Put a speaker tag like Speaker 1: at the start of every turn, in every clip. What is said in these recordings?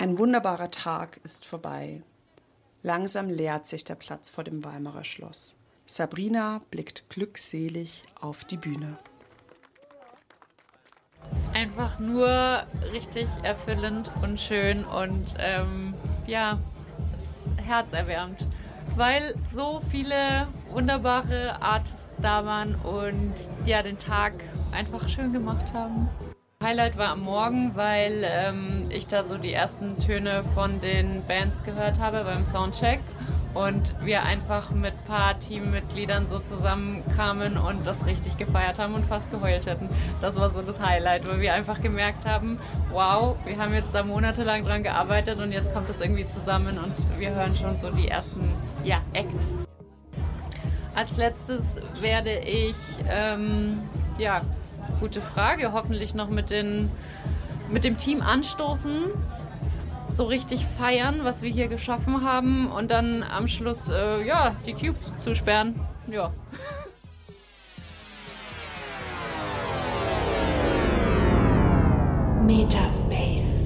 Speaker 1: Ein wunderbarer Tag ist vorbei. Langsam leert sich der Platz vor dem Weimarer Schloss. Sabrina blickt glückselig auf die Bühne.
Speaker 2: Einfach nur richtig erfüllend und schön und herzerwärmend, weil so viele wunderbare Artists da waren und ja, den Tag einfach schön gemacht haben. Highlight war am Morgen, weil ich da so die ersten Töne von den Bands gehört habe beim Soundcheck und wir einfach mit ein paar Teammitgliedern so zusammenkamen und das richtig gefeiert haben und fast geheult hätten. Das war so das Highlight, weil wir einfach gemerkt haben, wow, wir haben jetzt da monatelang dran gearbeitet und jetzt kommt das irgendwie zusammen und wir hören schon so die ersten Acts. Als letztes werde ich, gute Frage, hoffentlich noch mit dem Team anstoßen, so richtig feiern, was wir hier geschaffen haben und dann am Schluss die Cubes zusperren. Ja.
Speaker 3: Metaspace.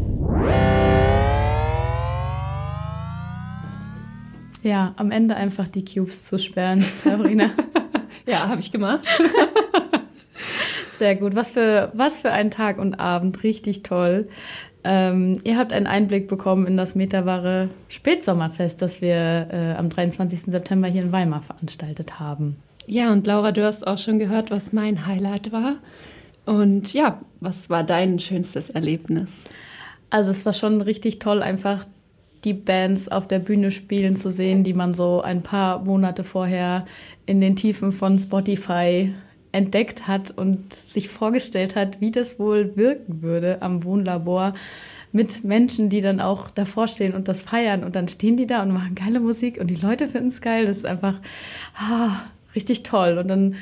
Speaker 4: Ja, am Ende einfach die Cubes zusperren, Sabrina.
Speaker 5: Ja, habe ich gemacht.
Speaker 4: Sehr gut. Was für ein Tag und Abend. Richtig toll. Ihr habt einen Einblick bekommen in das Metaware Spätsommerfest, das wir am 23. September hier in Weimar veranstaltet haben.
Speaker 5: Ja, und Laura, du hast auch schon gehört, was mein Highlight war. Und ja, was war dein schönstes Erlebnis?
Speaker 4: Also es war schon richtig toll, einfach die Bands auf der Bühne spielen zu sehen, die man so ein paar Monate vorher in den Tiefen von Spotify entdeckt hat und sich vorgestellt hat, wie das wohl wirken würde am Wohnlabor mit Menschen, die dann auch davor stehen und das feiern. Und dann stehen die da und machen geile Musik und die Leute finden es geil. Das ist einfach richtig toll. Und dann,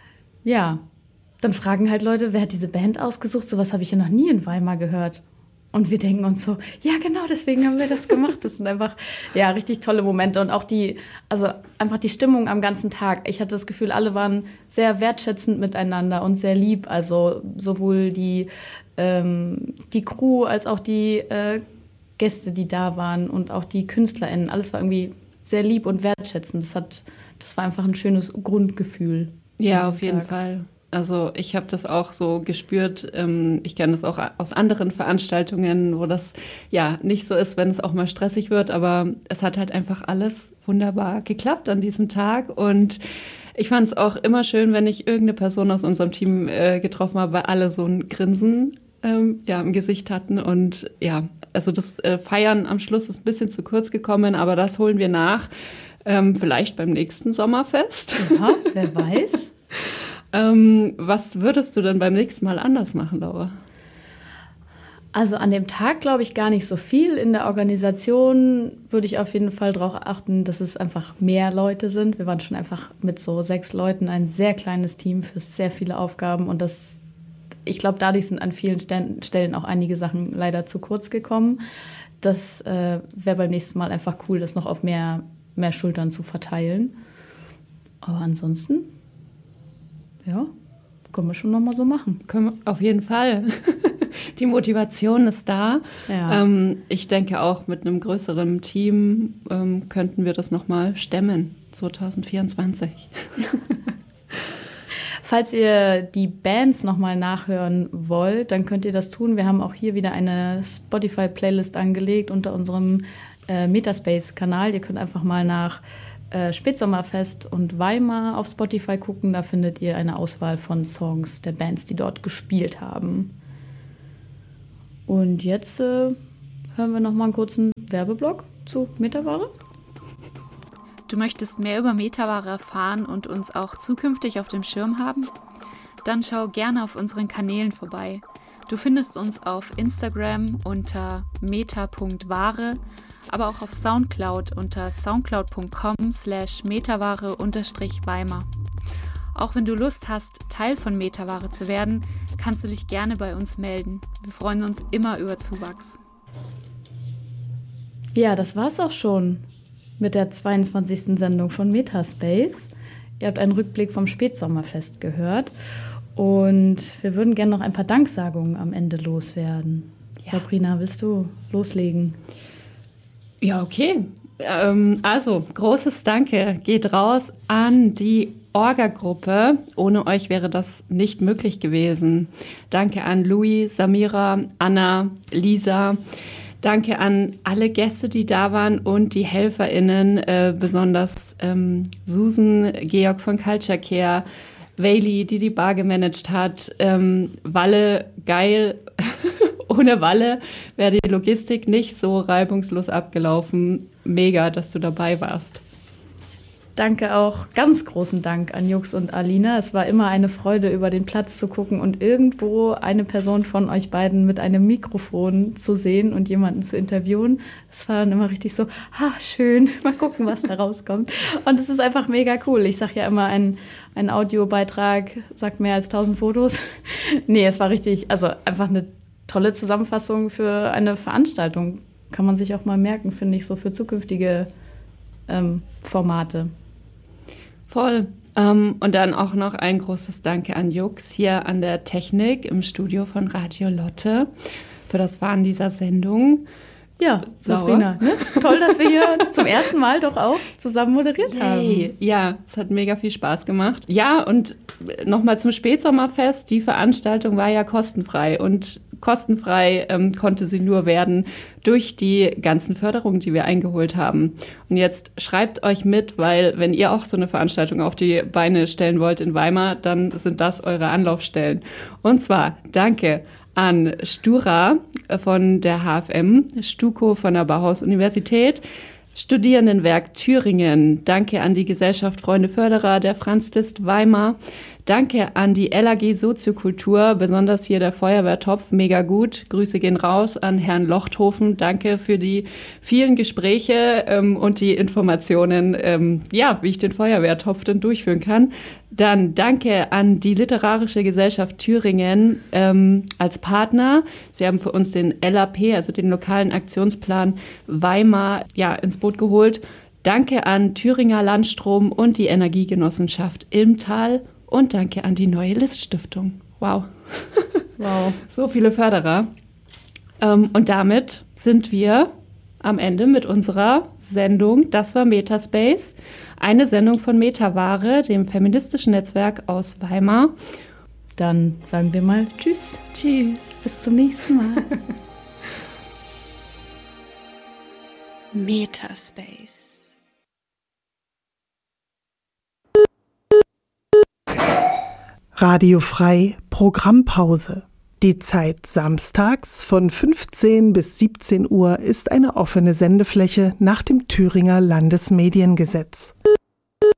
Speaker 4: dann fragen halt Leute, wer hat diese Band ausgesucht? Sowas habe ich ja noch nie in Weimar gehört. Und wir denken uns so, ja genau, deswegen haben wir das gemacht. Das sind einfach, richtig tolle Momente. Und auch einfach die Stimmung am ganzen Tag. Ich hatte das Gefühl, alle waren sehr wertschätzend miteinander und sehr lieb. Also sowohl die Crew als auch die Gäste, die da waren und auch die KünstlerInnen. Alles war irgendwie sehr lieb und wertschätzend. Das war einfach ein schönes Grundgefühl.
Speaker 5: Ja, auf jeden Fall. Also ich habe das auch so gespürt. Ich kenne das auch aus anderen Veranstaltungen, wo das nicht so ist, wenn es auch mal stressig wird. Aber es hat halt einfach alles wunderbar geklappt an diesem Tag. Und ich fand es auch immer schön, wenn ich irgendeine Person aus unserem Team getroffen habe, weil alle so ein Grinsen im Gesicht hatten. Und also das Feiern am Schluss ist ein bisschen zu kurz gekommen, aber das holen wir nach. Vielleicht beim nächsten Sommerfest.
Speaker 4: Ja, wer weiß.
Speaker 5: Was würdest du denn beim nächsten Mal anders machen, Laura?
Speaker 4: Also an dem Tag glaube ich gar nicht so viel. In der Organisation würde ich auf jeden Fall darauf achten, dass es einfach mehr Leute sind. Wir waren schon einfach mit so 6 Leuten ein sehr kleines Team für sehr viele Aufgaben. Und ich glaube, dadurch sind an vielen Stellen auch einige Sachen leider zu kurz gekommen. Das wäre beim nächsten Mal einfach cool, das noch auf mehr Schultern zu verteilen. Aber ansonsten... Ja, können wir schon noch mal so machen.
Speaker 5: Können wir auf jeden Fall. Die Motivation ist da.
Speaker 4: Ja.
Speaker 5: Ich denke auch, mit einem größeren Team könnten wir das noch mal stemmen, 2024.
Speaker 4: Falls ihr die Bands noch mal nachhören wollt, dann könnt ihr das tun. Wir haben auch hier wieder eine Spotify-Playlist angelegt unter unserem Metaspace-Kanal. Ihr könnt einfach mal nach Spätsommerfest und Weimar auf Spotify gucken. Da findet ihr eine Auswahl von Songs der Bands, die dort gespielt haben. Und jetzt hören wir noch mal einen kurzen Werbeblock zu Metaware.
Speaker 3: Du möchtest mehr über Metaware erfahren und uns auch zukünftig auf dem Schirm haben? Dann schau gerne auf unseren Kanälen vorbei. Du findest uns auf Instagram unter meta.ware, aber auch auf Soundcloud unter soundcloud.com/metaware_Weimar. Auch wenn du Lust hast, Teil von Metaware zu werden, kannst du dich gerne bei uns melden. Wir freuen uns immer über Zuwachs.
Speaker 4: Ja, das war's auch schon mit der 22. Sendung von Metaspace. Ihr habt einen Rückblick vom Spätsommerfest gehört und wir würden gerne noch ein paar Danksagungen am Ende loswerden. Sabrina, willst du loslegen?
Speaker 5: Ja, okay. Also, großes Danke geht raus an die Orga-Gruppe. Ohne euch wäre das nicht möglich gewesen. Danke an Louis, Samira, Anna, Lisa. Danke an alle Gäste, die da waren und die HelferInnen, besonders Susan, Georg von Culture Care, Weili, die Bar gemanagt hat, Walle, geil. Ohne Walle wäre die Logistik nicht so reibungslos abgelaufen. Mega, dass du dabei warst.
Speaker 4: Danke auch, ganz großen Dank an Jux und Alina. Es war immer eine Freude, über den Platz zu gucken und irgendwo eine Person von euch beiden mit einem Mikrofon zu sehen und jemanden zu interviewen. Es war dann immer richtig so, schön, mal gucken, was da rauskommt. Und es ist einfach mega cool. Ich sage ja immer, ein Audiobeitrag sagt mehr als 1000 Fotos. Nee, es war richtig, also einfach eine tolle Zusammenfassung für eine Veranstaltung. Kann man sich auch mal merken, finde ich, so für zukünftige Formate.
Speaker 5: Voll. Und dann auch noch ein großes Danke an Jux hier an der Technik im Studio von Radio Lotte für das Fahren dieser Sendung.
Speaker 4: Ja, Sabrina, ne? Toll, dass wir hier zum ersten Mal doch auch zusammen moderiert haben.
Speaker 5: Ja, es hat mega viel Spaß gemacht. Ja, und nochmal zum Spätsommerfest. Die Veranstaltung war ja kostenfrei und kostenfrei konnte sie nur werden durch die ganzen Förderungen, die wir eingeholt haben. Und jetzt schreibt euch mit, weil wenn ihr auch so eine Veranstaltung auf die Beine stellen wollt in Weimar, dann sind das eure Anlaufstellen. Und zwar danke an Stura von der HFM, Stuko von der Bauhaus-Universität, Studierendenwerk Thüringen. Danke an die Gesellschaft Freunde Förderer der Franz Liszt Weimar. Danke an die LAG Soziokultur, besonders hier der Feuerwehrtopf, mega gut. Grüße gehen raus an Herrn Lochthofen. Danke für die vielen Gespräche und die Informationen, wie ich den Feuerwehrtopf denn durchführen kann. Dann danke an die Literarische Gesellschaft Thüringen als Partner. Sie haben für uns den LAP, also den lokalen Aktionsplan Weimar, ins Boot geholt. Danke an Thüringer Landstrom und die Energiegenossenschaft Ilmtal. Und danke an die Neue Liszt-Stiftung. Wow.
Speaker 4: Wow.
Speaker 5: So viele Förderer. Und damit sind wir am Ende mit unserer Sendung. Das war Metaspace, eine Sendung von Metaware, dem feministischen Netzwerk aus Weimar.
Speaker 4: Dann sagen wir mal Tschüss.
Speaker 5: Tschüss.
Speaker 4: Bis zum nächsten Mal.
Speaker 1: Metaspace.
Speaker 6: Radio Frei Programmpause. Die Zeit samstags von 15 bis 17 Uhr ist eine offene Sendefläche nach dem Thüringer Landesmediengesetz.